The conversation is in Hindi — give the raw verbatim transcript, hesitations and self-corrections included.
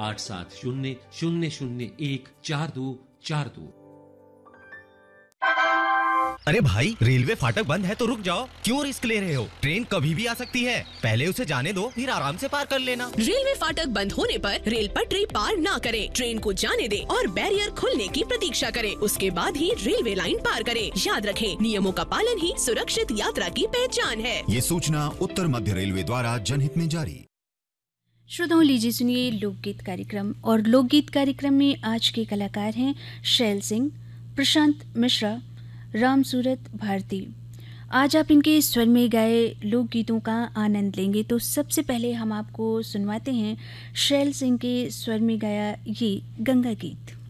आठ सात शून्य शून्य शून्य एक चार दो चार दो। अरे भाई, रेलवे फाटक बंद है तो रुक जाओ, क्यों रिस्क ले रहे हो? ट्रेन कभी भी आ सकती है, पहले उसे जाने दो, फिर आराम से पार कर लेना। रेलवे फाटक बंद होने पर रेल पटरी पार ना करें, ट्रेन को जाने दें और बैरियर खुलने की प्रतीक्षा करें, उसके बाद ही रेलवे लाइन पार करें। याद रखें, नियमों का पालन ही सुरक्षित यात्रा की पहचान है। ये सूचना उत्तर मध्य रेलवे द्वारा जनहित में जारी। श्रोताओं, लीजिए सुनिए लोकगीत कार्यक्रम। और लोकगीत कार्यक्रम में आज के कलाकार हैं शैल सिंह, प्रशांत मिश्रा, राम सूरत भारती। आज आप इनके स्वर में गाए लोकगीतों का आनंद लेंगे। तो सबसे पहले हम आपको सुनवाते हैं शैल सिंह के स्वर में गाया ये गंगा गीत।